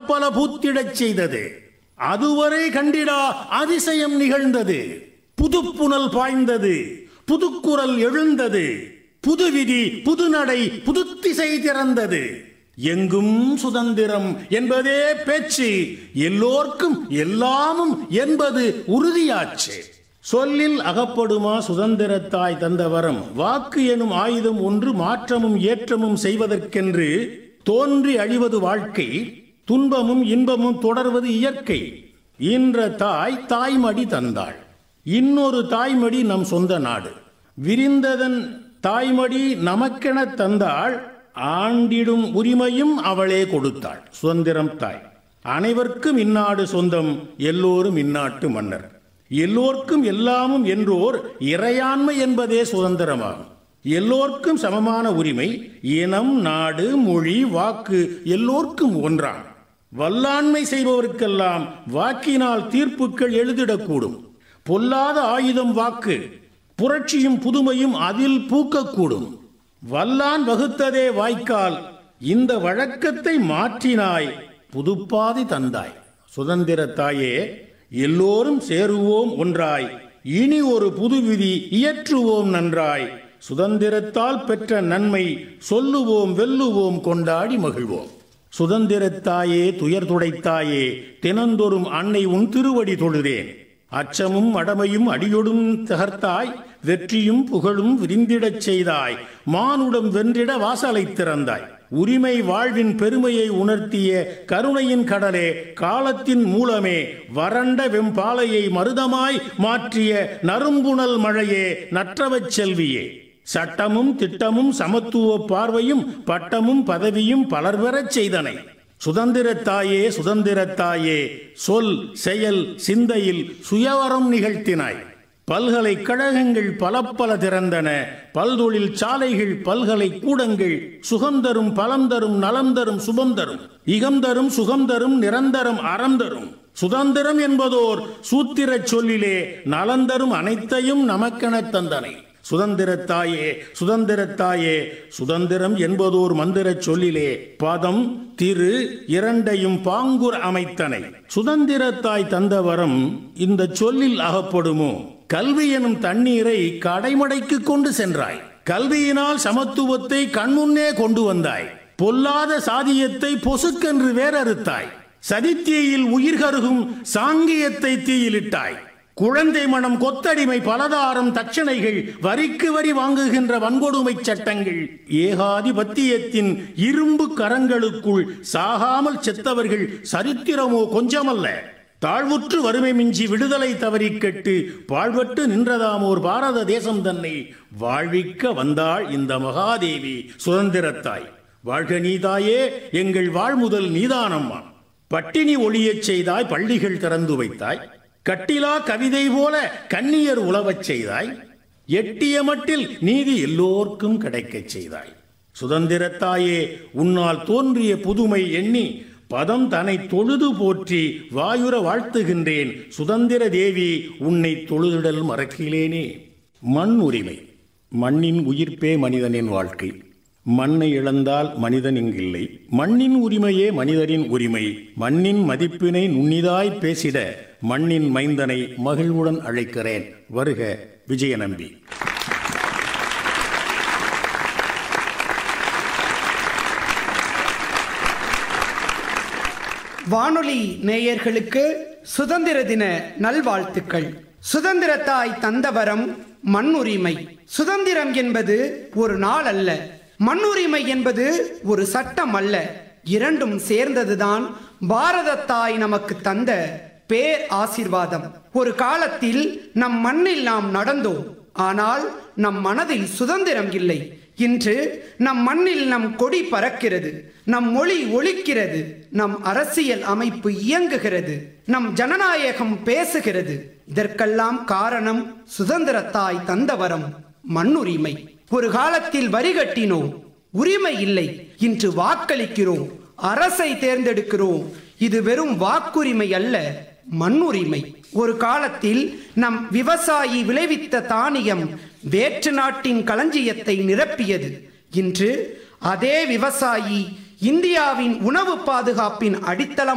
பற்பல பூத்திடச் செய்தது. அதுவரை கண்டிடா அதிசயம் நிகழ்ந்தது. புதுப்புனல் பாய்ந்தது, புதுக்குரல் எழுந்தது, புதுவிதி புதுநடை புதுத்திசை திறந்தது. எங்கும் சுதந்திரம் என்பதே பேச்சு, எல்லோர்க்கும் எல்லாமும் என்பது உறுதியாச்சு. சொல்லில் அகப்படுமா சுதந்திரத்தாய் தந்த வரம்? வாக்கு எனும் ஆயுதம் ஒன்று மாற்றமும் ஏற்றமும் செய்வதற்கென்று தோன்றி அழிவது வாழ்க்கை, துன்பமும் இன்பமும் தொடர்வது இயற்கை. ஈன்ற தாய் தாய்மடி தந்தாள், இன்னொரு தாய்மடி நம் சொந்த நாடு. விரிந்ததன் தாய்மடி நமக்கென தந்தாள், ஆண்டிடும் உரிமையும் அவளே கொடுத்தாள். சுதந்திரம் தாய். அனைவருக்கும் இந்நாடு சொந்தம், எல்லோரும் இந்நாட்டு மன்னர். எல்லோர்க்கும் எல்லாமும் என்றோர் இறையாண்மை என்பதே சுதந்திரமாகும். எல்லோர்க்கும் சமமான உரிமை, இனம், நாடு, மொழி, வாக்கு எல்லோர்க்கும் ஒன்றாம். வல்லாண்மை செய்பவருக்கெல்லாம் வாக்கினால் தீர்ப்புகள் எழுதிடக்கூடும். பொல்லாத ஆயுதம் வாக்கு, புரட்சியும் புதுமையும் அதில் பூக்கக்கூடும். வல்லான் வகுத்ததே வாய்க்கால், இந்த வழக்கத்தை மாற்றினாய், புதுப்பாதி தந்தாய். சுதந்திர தாயே, எல்லோரும் சேருவோம் ஒன்றாய், இனி ஒரு புது விதி இயற்றுவோம் நன்றாய். சுதந்திரத்தால் பெற்ற நன்மை சொல்லுவோம், வெல்லுவோம், கொண்டாடி மகிழ்வோம். சுதந்திரத்தாயே, துயர் துடைத்தாயே, தினந்தோறும் அன்னை உன் திருவடி தொழுதேன். அச்சமும் அடமையும் அடியொடும் தகர்த்தாய், வெற்றியும் புகழும் விரிந்திடச் செய்தாய். மானுடம் வென்றிட வாசலை திறந்தாய். உரிமை வாழ்வின் பெருமையை உணர்த்திய கருணையின் கடலே, காலத்தின் மூலமே, வறண்ட வெம்பாலையை மருதமாய் மாற்றிய நறும்புணல் மழையே, நற்றவச் செல்வியே. சட்டமும் திட்டமும் சமத்துவ பார்வையும் பட்டமும் பதவியும் பலர் பெறச் செய்தனை. சுதந்திரத்தாயே, சுதந்திரத்தாயே, சொல் செயல் சிந்தையில் சுயவரம் நிகழ்த்தினாய். பல்கலைக்கழகங்கள் பல பல திறந்தன, பல்தொழில் சாலைகள், பல்கலை கூடங்கள், சுகந்தரும் பலம் தரும் நலம் தரும் சுபம் தரும், இகம் தரும் சுகம் தரும் நிரந்தரம் அறம் தரும். சுதந்திரம் என்பதோர் சூத்திர சொல்லிலே, நலந்தரும் அனைத்தையும் நமக்கென தந்தனை. சுதந்திரத்தாயே, சுதந்திரத்தாயே, சுதந்திரம் என்பதோர் மந்திர சொல்லிலே, பதம் திரு இரண்டையும் பாங்குர் அமைத்தனை. சுதந்திரத்தாய் தந்த வரம் இந்த சொல்லில் அகப்படுமோ? கல்வி எனும் தண்ணீரை கடைமடைக்கு கொண்டு சென்றாய். கல்வியினால் சமத்துவத்தை கண்முன்னே கொண்டு வந்தாய். பொல்லாத சாதியத்தை பொசுக்கென்று வேறறுத்தாய். சதித்தீயில் உயிர் கருகும் சாங்கியத்தை தீயிலிட்டாய். குழந்தை மனம், கொத்தடிமை, பலதாரம், தட்சணைகள், வரிக்கு வரி வாங்குகின்ற வன்கொடுமை சட்டங்கள், ஏகாதிபத்தியத்தின் இரும்பு கரங்களுக்குள் சாகாமல் செத்தவர்கள் சரித்திரமோ கொஞ்சமல்ல. தாழ்வுற்று வறுமை மிஞ்சி விடுதலை தவறி கெட்டு பாழ்பட்டு நின்றதாமோர் பாரத தேசம் தன்னை வாழ்விக்க வந்தாள் இந்த மகாதேவி சுதந்திரத்தாய். வாழ்க நீதாயே, எங்கள் வாழ்முதல் நீதானம்மா. பட்டினி ஒளியச் செய்தாய், பள்ளிகள் திறந்து வைத்தாய். கட்டிலா கவிதை போல கன்னியர் உலவச் செய்தாய். எட்டிய மட்டில் நீதி எல்லோர்க்கும் கிடைக்கச் செய்தாய். சுதந்திரத்தாயே, உன்னால் தோன்றிய புதுமை எண்ணி பதம் தன்னை தொழுது போற்றி வாயுர வாழ்த்துகின்றேன். சுதந்திர தேவி, உன்னை தொழுதிடல் மறக்கிலேனே. மண் உரிமை. மண்ணின் உயிர்ப்பே மனிதனின் வாழ்க்கை. மண்ணை இழந்தால் மனிதன் இங்கில்லை. மண்ணின் உரிமையே மனிதரின் உரிமை. மண்ணின் மதிப்பினை நுண்ணிதாய் பேசிட மண்ணின் மைந்தனை மகிழ்வுடன் அழைக்கிறேன். வருக விஜயநம்பி. வானொலி நேயர்களுக்கு சுதந்திர தின நல்வாழ்த்துக்கள். சுதந்திரத்தாய் தந்தவரம் மண்ணுரிமை. சுதந்திரம் என்பது ஒரு நாள் அல்ல, மண்ணுரிமை என்பது ஒரு சட்டம் அல்ல. இரண்டும் சேர்ந்ததுதான் பாரத தாய் நமக்கு தந்த பேர் ஆசீர்வாதம். ஒரு காலத்தில் நம் மண்ணில் நாம் நடந்தோம், ஆனால் நம் மனதில் சுதந்திரம் இல்லை. இன்று நம் மண்ணில் நம் கொடி பறக்கிறது, நம் மொழி ஒலிக்கிறது, நம் அரசியல் அமைப்பு இயங்குகிறது, நம் ஜனநாயகம் பேசுகிறது. இதற்கெல்லாம் காரணம் சுதந்திரத்தாய் தந்தவரம் மண்ணுரிமை. ஒரு காலத்தில் வரி கட்டினோம், உரிமை இல்லை. இன்று வாக்களிக்கிறோம், அரசை தேர்ந்தெடுக்கிறோம். இது வெறும் வாக்குரிமை அல்ல, மண்ணுரிமை. ஒரு காலத்தில் நம் விவசாயி விளைவித்த தானியம் வேற்று நாட்டின் களஞ்சியத்தை நிரப்பியது. இன்று அதே விவசாயி இந்தியாவின் உணவு பாதுகாப்பின் அடித்தளம்